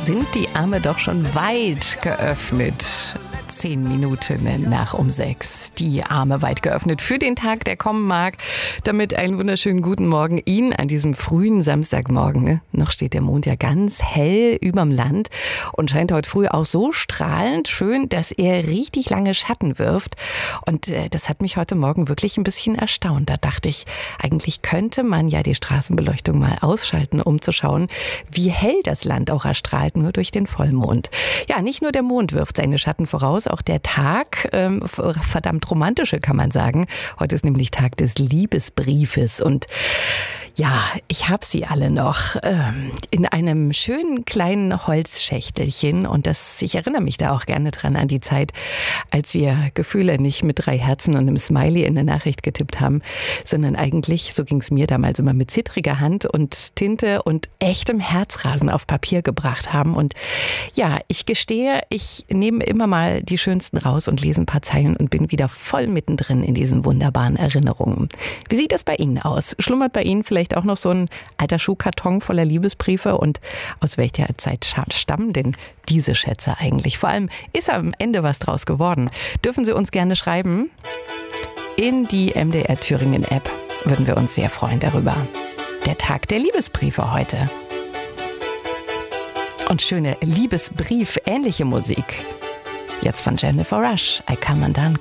sind die Arme doch schon weit geöffnet. 10 Minuten nach um 6. Die Arme weit geöffnet für den Tag, der kommen mag. Damit einen wunderschönen guten Morgen Ihnen an diesem frühen Samstagmorgen. Noch steht der Mond ja ganz hell überm Land und scheint heute früh auch so strahlend schön, dass er richtig lange Schatten wirft. Und das hat mich heute Morgen wirklich ein bisschen erstaunt. Da dachte ich, eigentlich könnte man ja die Straßenbeleuchtung mal ausschalten, um zu schauen, wie hell das Land auch erstrahlt, nur durch den Vollmond. Ja, nicht nur der Mond wirft seine Schatten voraus, auch der Tag, verdammt romantische kann man sagen. Heute ist nämlich Tag des Liebesbriefes und ja, ich habe sie alle noch in einem schönen kleinen Holzschächtelchen und ich erinnere mich da auch gerne dran an die Zeit, als wir Gefühle nicht mit 3 Herzen und einem Smiley in der Nachricht getippt haben, sondern eigentlich, so ging es mir damals immer, mit zittriger Hand und Tinte und echtem Herzrasen auf Papier gebracht haben. Und ja, ich gestehe, ich nehme immer mal die schönsten raus und lese ein paar Zeilen und bin wieder voll mittendrin in diesen wunderbaren Erinnerungen. Wie sieht das bei Ihnen aus? Schlummert bei Ihnen vielleicht auch noch so ein alter Schuhkarton voller Liebesbriefe? Und aus welcher Zeit stammen denn diese Schätze eigentlich? Vor allem, ist am Ende was draus geworden? Dürfen Sie uns gerne schreiben? In die MDR Thüringen App würden wir uns sehr freuen darüber. Der Tag der Liebesbriefe heute. Und schöne Liebesbrief-ähnliche Musik. Jetzt von Jennifer Rush, I Come Undone.